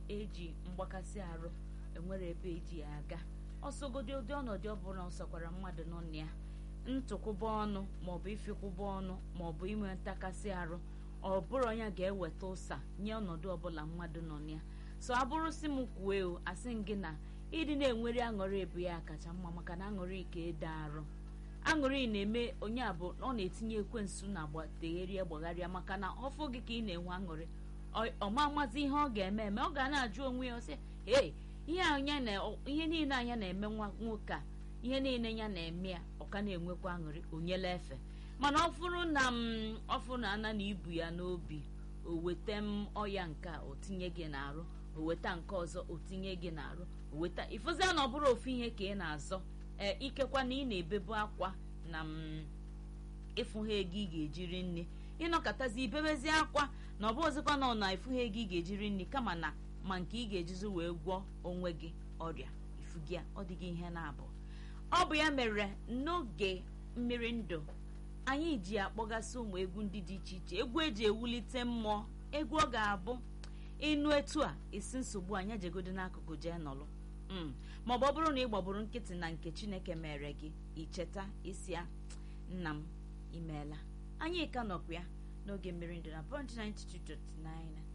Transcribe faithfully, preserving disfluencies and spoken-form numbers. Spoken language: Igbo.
eji mgbakasị arụ enwere ebe eji ya aga ọsọgodi ụdị ọnọdụ ọbụla ọsọkwara mmadụ nọ na ya ntụkwụba ọnụ maọbụ ifikwụba ọnụ maọbụ inwe ntakasị arụ ọ bụrụ ya ga-eweta ụsa nye ọnọdụ ọbụla mmadụ nọ na ya so abụrụ si m kwue o asị m gị na ịdị na-enwere aṅụrị ebu ya kacha mma maka na aṅụrị ike ede arụ aṅụrị na-eme onye abụ ọ na-etinye ekwensu na tegherie gbagharịa maka na ọfụ gị ka ị na-enwe aṅụrị ọma amazi ihe ọ ga-eme eme ọ ga na-ajụ onwe ya sị ee ihe anya na ihe niile anya na-eme nwa nwoke a ihe niile ya na-eme ya ọ ka na-enwekwa aṅụrị onyela efe mana ọ fụrụ na m ọ fụrụ na ana na ibu ya n'obi o weta m ọya nke a o tinye gị n'arụ o weta nke ọzọ o tinye gị n'arụ o weta ifụzia na ọ bụrụ ofu ihe ka ị na-azọ ee ikekwa na ị na-ebebu akwa na m ịfụ ha ego ị ga-ejiri nne ịnọkọtazi ibebezi akwa na ọ bụ ọzọkwa na ọ na ịfụ ha ego ị ga-ejiri nne kama na ma nke ị ga-ejizi wee gwọọ onwe gị ọrịa ifu gị ọ dịghị ihe na-abụ ọ bụ ya mere n'oge mmiri ndụ anyị ji akpọgasị ụmụ egwu ndị dị iche iche egwu eji ewulite mmụọ egwu ọ ga-abụ ịnụ etu a isi nsogbu anya jegodo n'akụkụ jee nọlụ maọbụ ọ bụrụ na ị gbagburu nkịtị na nke Chineke mere gị icheta isi ya nna m imeela anyị ka nọkwa ya n'oge mmiri ndụ na point ninety-two point nine